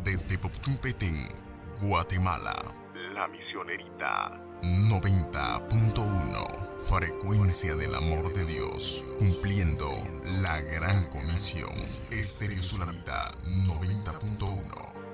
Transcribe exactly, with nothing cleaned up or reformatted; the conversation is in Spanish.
Desde Poptún Petén, Guatemala, La Misionerita noventa punto uno, frecuencia del amor de Dios, cumpliendo la gran comisión. Estéreo Sulamita noventa punto uno.